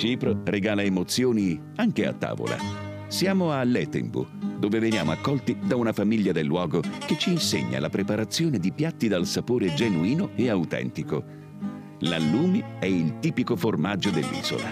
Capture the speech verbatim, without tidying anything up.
Cipro regala emozioni anche a tavola. Siamo a Letenbu, dove veniamo accolti da una famiglia del luogo che ci insegna la preparazione di piatti dal sapore genuino e autentico. L'allumi è il tipico formaggio dell'isola.